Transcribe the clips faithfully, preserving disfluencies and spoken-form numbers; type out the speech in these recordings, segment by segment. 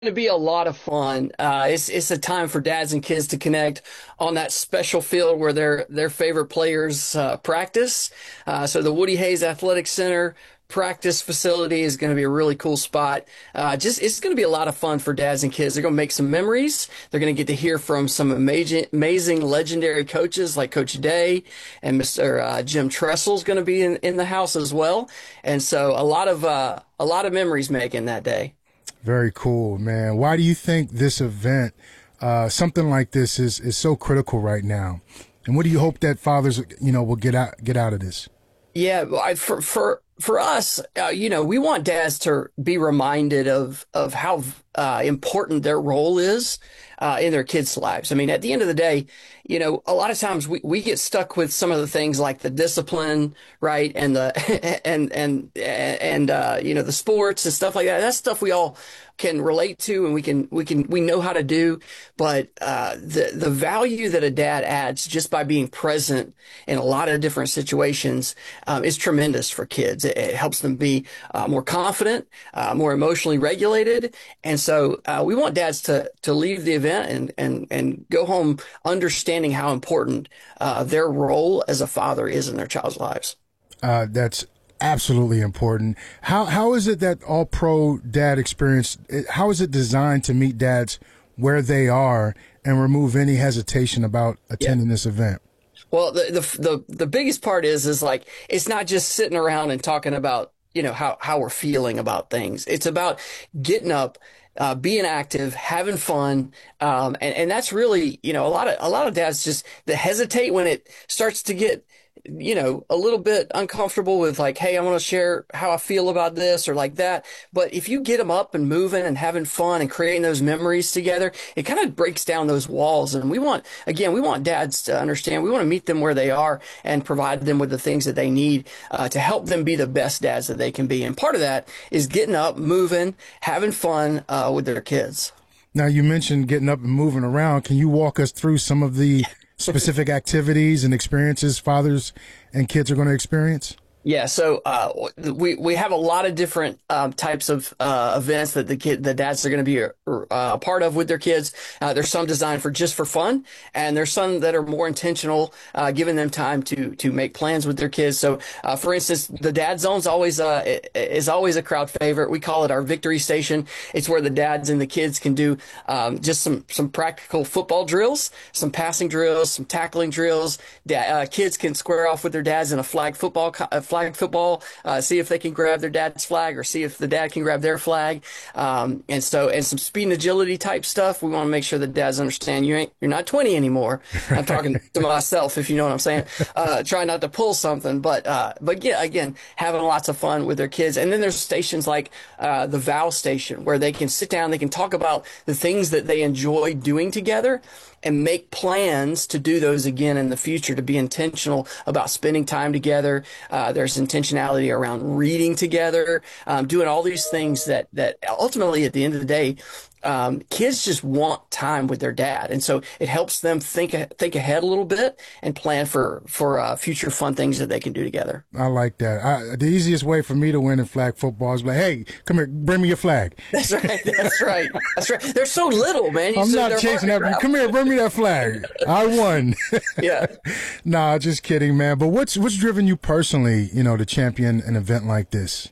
To be a lot of fun. Uh, it's it's a time for dads and kids to connect on that special field where their their favorite players uh, practice. Uh, so the Woody Hayes Athletic Center practice facility is going to be a really cool spot. Uh, just it's going to be a lot of fun for dads and kids. They're going to make some memories. They're going to get to hear from some amazing, amazing legendary coaches like Coach Day and Mister Uh, Jim Tressel is going to be in, in the house as well. And so a lot of uh, a lot of memories making that day. Very cool, man. Why do you think this event, uh, something like this, is is so critical right now? And what do you hope that fathers, you know, will get out get out of this? Yeah, well, I, for for for us, uh, you know, we want dads to be reminded of of how uh, important their role is uh, in their kids' lives. I mean, at the end of the day, you know, a lot of times we, we get stuck with some of the things like the discipline, right, and the and and and uh, you know, the sports and stuff like that. That's stuff we all can relate to, and we can we can we know how to do. But uh, the the value that a dad adds just by being present in a lot of different situations um, is tremendous for kids. It, it helps them be uh, more confident, uh, more emotionally regulated, and so uh, we want dads to to leave the event and and and go home understanding how important uh, their role as a father is in their child's lives. Uh, that's absolutely important. How how is it that All Pro Dad Experience, how is it designed to meet dads where they are and remove any hesitation about attending Yeah. this event? Well, the, the the the biggest part is is like it's not just sitting around and talking about, you know, how how we're feeling about things. It's about getting up, uh, being active, having fun, um, and and that's really, you know, a lot of a lot of dads just they hesitate when it starts to get, you know, a little bit uncomfortable with like, hey, I want to share how I feel about this or like that. But if you get them up and moving and having fun and creating those memories together, it kind of breaks down those walls. And we want, again, we want dads to understand, we want to meet them where they are and provide them with the things that they need uh, to help them be the best dads that they can be. And part of that is getting up, moving, having fun uh, with their kids. Now, you mentioned getting up and moving around. Can you walk us through some of the specific activities and experiences fathers and kids are going to experience? Yeah, so uh, we we have a lot of different um, types of uh, events that the kid, the dads are going to be a, a part of with their kids. Uh, there's some designed for just for fun, and there's some that are more intentional, uh, giving them time to to make plans with their kids. So, uh, for instance, the dad zone's always uh, is always a crowd favorite. We call it our victory station. It's where the dads and the kids can do um, just some some practical football drills, some passing drills, some tackling drills. Da- uh, kids can square off with their dads in a flag football. Co- flag football, uh, see if they can grab their dad's flag or see if the dad can grab their flag. Um, and so, and some speed and agility type stuff. We want to make sure that dads understand you ain't, you're not twenty anymore. I'm talking to myself, if you know what I'm saying. Uh, try not to pull something, but, uh, but yeah, again, having lots of fun with their kids. And then there's stations like, uh, the Vow Station where they can sit down, they can talk about the things that they enjoy doing together and make plans to do those again in the future, to be intentional about spending time together. Uh, there's intentionality around reading together, um, doing all these things that, that ultimately at the end of the day, um, kids just want time with their dad. And so it helps them think, think ahead a little bit and plan for, for, uh, future fun things that they can do together. I like that. I, the easiest way for me to win in flag football is like, hey, come here, bring me your flag. That's right. That's right. That's right. They're so little, man. You I'm said not they're chasing hard to after you. grab. Come here, bring me that flag. I won. Yeah. Nah, just kidding, man. But what's what's driven you personally, you know, to champion an event like this?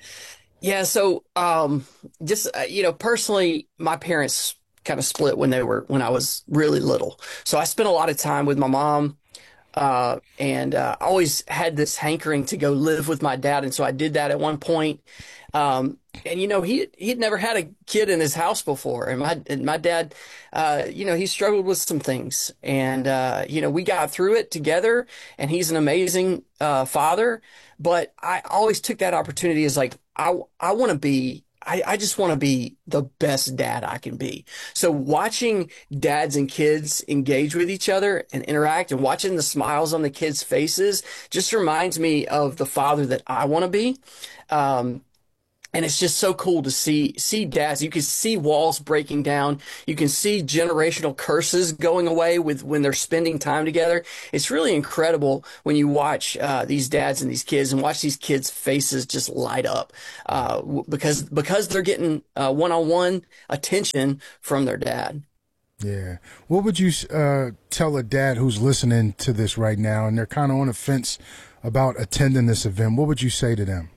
Yeah, so um, just uh, you know, personally, my parents kind of split when they were when I was really little. So I spent a lot of time with my mom, uh, and uh, I always had this hankering to go live with my dad, and so I did that at one point. Um, and you know, he he'd never had a kid in his house before, and my and my dad, uh, you know, he struggled with some things, and uh, you know, we got through it together, and he's an amazing uh, father. But I always took that opportunity as like I I want to be. I, I just want to be the best dad I can be. So watching dads and kids engage with each other and interact and watching the smiles on the kids' faces just reminds me of the father that I want to be. Um, And it's just so cool to see see dads. You can see walls breaking down. You can see generational curses going away with when they're spending time together. It's really incredible when you watch uh, these dads and these kids and watch these kids' faces just light up uh, because because they're getting uh, one-on-one attention from their dad. Yeah. What would you uh, tell a dad who's listening to this right now and they're kind of on the fence about attending this event? What would you say to them?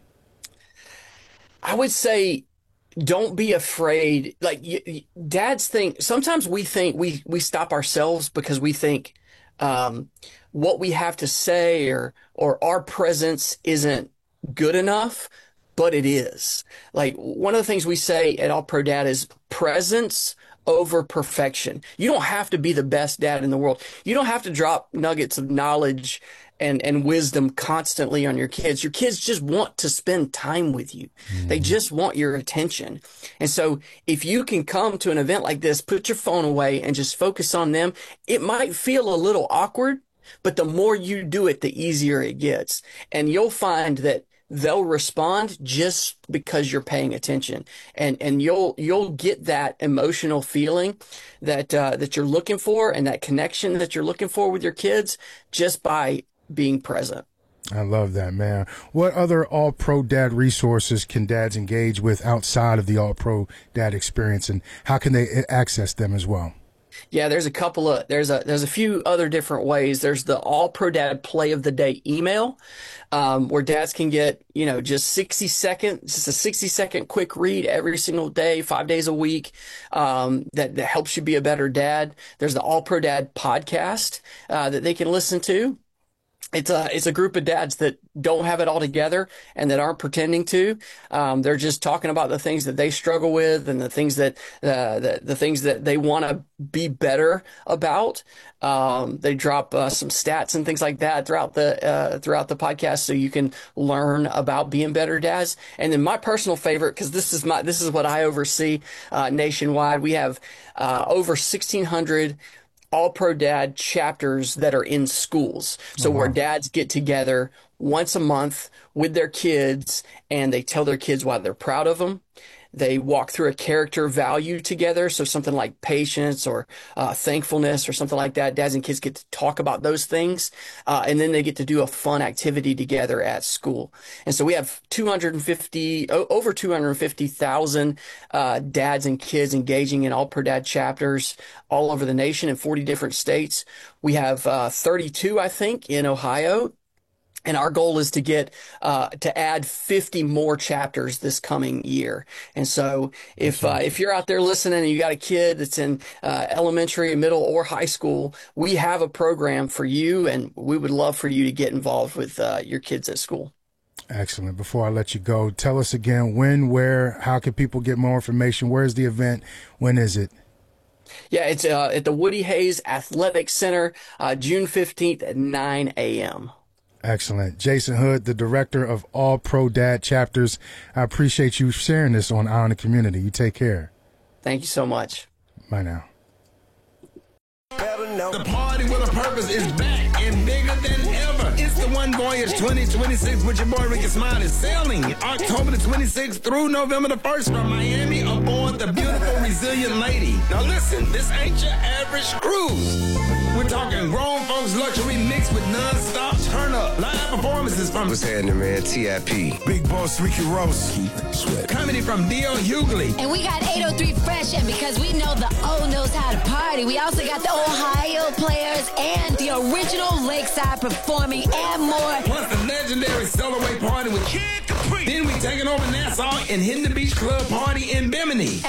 I would say, don't be afraid. Like y- y- dads think, sometimes we think we, we stop ourselves because we think, um, what we have to say or, or our presence isn't good enough, but it is. Like one of the things we say at All Pro Dad is presence over perfection. You don't have to be the best dad in the world. You don't have to drop nuggets of knowledge and, and wisdom constantly on your kids. Your kids just want to spend time with you. Mm-hmm. They just want your attention. And so if you can come to an event like this, put your phone away and just focus on them, it might feel a little awkward, but the more you do it, the easier it gets. And you'll find that they'll respond just because you're paying attention, and and you'll you'll get that emotional feeling that uh, that you're looking for, and that connection that you're looking for with your kids just by being present. I love that, man. What other All Pro Dad resources can dads engage with outside of the All Pro Dad experience, and how can they access them as well? Yeah, there's a couple of there's a there's a few other different ways. There's the All Pro Dad Play of the Day email, um, where dads can get, you know, just sixty seconds, just a sixty second quick read every single day, five days a week, um, that, that helps you be a better dad. There's the All Pro Dad podcast uh, that they can listen to. It's a it's a group of dads that don't have it all together and that aren't pretending to. Um, they're just talking about the things that they struggle with and the things that uh, the, the things that they want to be better about. Um, they drop uh, some stats and things like that throughout the uh, throughout the podcast, so you can learn about being better dads. And then my personal favorite, because this is my this is what I oversee uh, nationwide. We have uh, over sixteen hundred All Pro Dad chapters that are in schools. So uh-huh. where dads get together once a month with their kids and they tell their kids why they're proud of them. They walk through a character value together. So something like patience or uh, thankfulness or something like that. Dads and kids get to talk about those things. Uh, and then they get to do a fun activity together at school. And so we have two hundred fifty, over two hundred fifty thousand uh, dads and kids engaging in All Pro Dad chapters all over the nation in forty different states. We have uh, thirty-two, I think, in Ohio. And our goal is to get uh, to add fifty more chapters this coming year. And so if uh, if you're out there listening and you got a kid that's in uh, elementary, middle, or high school, we have a program for you, and we would love for you to get involved with uh, your kids at school. Excellent. Before I let you go, tell us again when, where, how can people get more information? Where's the event? When is it? Yeah, it's uh, at the Woody Hayes Athletic Center, uh, June fifteenth at nine a m Excellent. Jason Hood, the director of All Pro Dad chapters. I appreciate you sharing this on Eye on the Community. You take care. Thank you so much. Bye now. The party with a purpose is back and bigger than ever. It's the One Voyage twenty twenty-six with your boy Ricky Smiley, sailing October the twenty-sixth through November the first from Miami aboard the beautiful Resilient Lady. Now listen, this ain't your average cruise. We're talking grown folks luxury mixed with non-stop turn up. Live performances from What's happening, man? T I P Big Boss Ricky Ross. Sweat. Comedy from D L Hughley. And we got eight oh three Fresh, and because we know the O knows how to party, we also got the Ohio players and the original Lakeside performing and more. Plus the legendary Celebrate Party with Kid Capri. Then we taking over Nassau and hitting the Beach Club Party in Bimini.